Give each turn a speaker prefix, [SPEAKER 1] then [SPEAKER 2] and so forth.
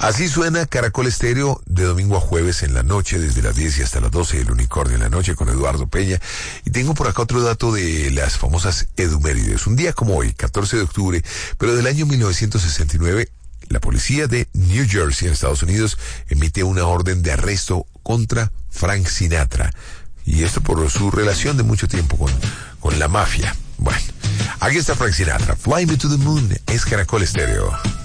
[SPEAKER 1] Así suena Caracol Estéreo de domingo a jueves en la noche, desde las 10 y hasta las 12 del Unicornio en la noche con Eduardo Peña. Y tengo por acá otro dato de las famosas Edumérides. Un día como hoy, 14 de octubre, pero del año 1969, la policía de New Jersey, en Estados Unidos, emite una orden de arresto contra Frank Sinatra. Y esto por su relación de mucho tiempo con la mafia. Bueno, aquí está Frank Sinatra. Fly Me to the Moon es Caracol Estéreo.